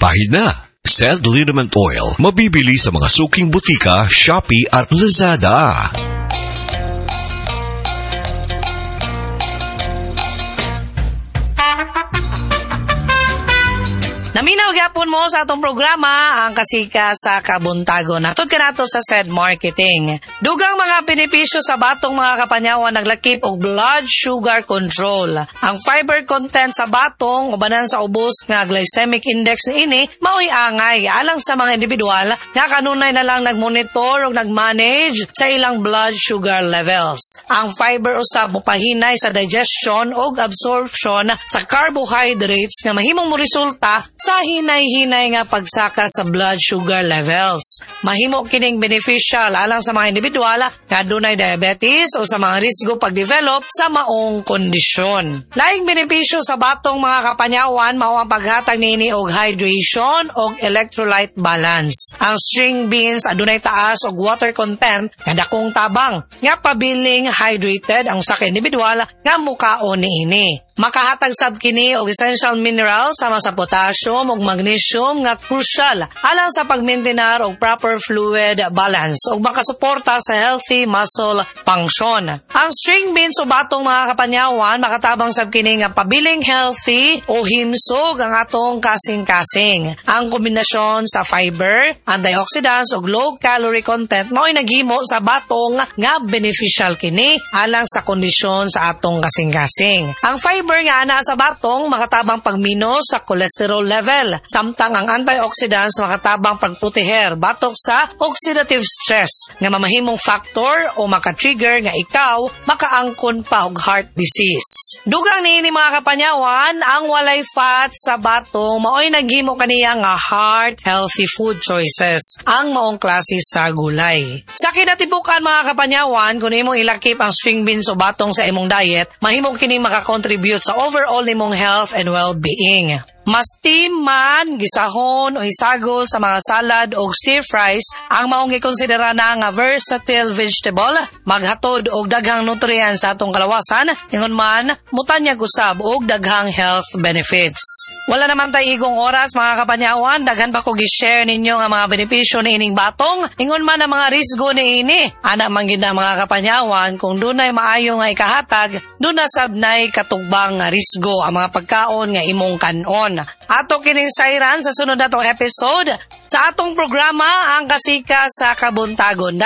Pahid na! Sed Liniment Oil, mabibili sa mga suking butika, Shopee at Lazada. Naminaw gyapon mo sa atong programa ang kasika sa kabuntagon. Natod ka nato sa said marketing. Dugang mga benepisyo sa batong mga kapanyawan naglakip og blood sugar control. Ang fiber content sa batong ubanan sa ubos nga glycemic index niini maoy angay alang sa mga individual nga kanunay na lang nagmonitor ug nagmanage sa ilang blood sugar levels. Ang fiber usab mopahinay sa digestion ug absorption sa carbohydrates nga mahimong moresulta sa hinay-hinay nga pagsaka sa blood sugar levels. Mahimo kining beneficial alang sa mga individual nga dunay diabetes o sa mga risgo pag-develop sa maong kondisyon. Laing benepisyo sa batong mga kapanyawan mao ang paghatag niini og hydration og electrolyte balance. Ang string beans adunay taas og water content nga dakong tabang nga pabiling hydrated ang usa ka individual nga mukaon niini. Makahatag sab kini og essential minerals sama sa potassium ug magnesium nga crucial alang sa pagmaintenar og proper fluid balance ug makasuporta sa healthy muscle function. Ang string beans o batong mga kapanyawan makatabang sab kini nga pabiling healthy o himsog ang atong kasing-kasing. Ang kombinasyon sa fiber, antioxidants ug low calorie content mao'y naghimo sa batong nga beneficial kini alang sa kondisyon sa atong kasing-kasing. Ang fiber nga ana sa batong makatabang pagminos sa cholesterol level, samtang ang antioxidants makatabang pagproteher batok sa oxidative stress nga mamahimong factor o makatrigger nga ikaw makaangkon pa og heart disease. Dugang niini mga kapanyawan, ang walay fat sa batong mao'y naghimo kaniya nga heart healthy food choices ang maong klase sa gulay. Sa kinatibukan mga kapanyawan, kung imong ilakip ang string beans o batong sa imong diet, mahimo kining makakontribute sa overall nimong health and well-being. Mas steam man, gisahon o isagol sa mga salad o stir fries ang maong gikonsidera na nga versatile vegetable, maghatod og daghang nutrients sa atong kalawasan, ingon man mutanyag usab og daghang health benefits. Wala naman tay igong oras mga kapanyawan, daghan pa ko gi-share ninyo nga mga benepisyo ni ining batong, ingon man ang mga risgo niini. Ana man gid mga kapanyawan, kung dunay maayo nga ikahatag, duna sabnay katugbang nga risgo ang mga pagkaon nga imong kanon. Ato kining sayran sa sunod natong episode sa atong programa ang kasika sa kabuntagon.